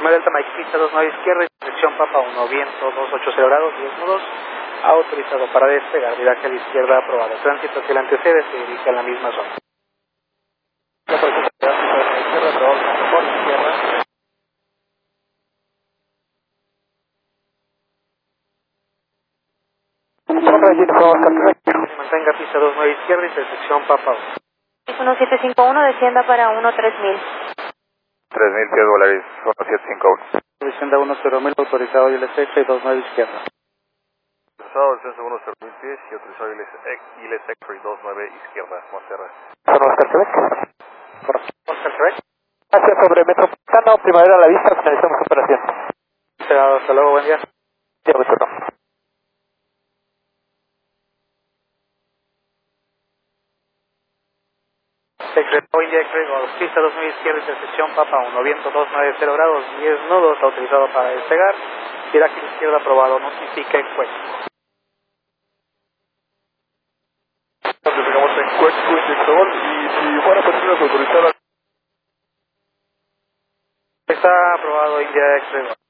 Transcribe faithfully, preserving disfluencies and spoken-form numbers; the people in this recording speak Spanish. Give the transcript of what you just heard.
Loma Delta Mike pista dos nueve izquierda, dirección Papa uno, viento dos ocho cero grados, diez nudos, autorizado para despegar, viraje a la izquierda aprobado, tránsito que el antecede se dirige a la misma zona. La próxima izquierda, aprobado, por izquierda. Mantenga pista dos nueve izquierda, intersección Papa uno. uno siete cinco uno, descienda para uno tres mil. tres mil pies Volaris, uno siete cinco uno. Descienda uno cero mil, autorizado y L S X dos nueve izquierda. Autorizado descenso uno cero mil pies y autorizado I L S X dos nueve izquierda, Monterrey. Oscar Quebec. Oscar Quebec. Hacia sobre Metropolitano, Primavera a la vista, finalizamos operación. Hasta luego, buen día. Sí, retorno. Secretario India X-Ray, pista dos nueve izquierda, intersección Papa uno, viento dos nueve cero grados, diez nudos, autorizado para despegar, viraje a la izquierda aprobado, notifique Cuex. Despegamos en Cuex, inyector, y si fuera personas autorizadas. Está aprobado India X-Ray.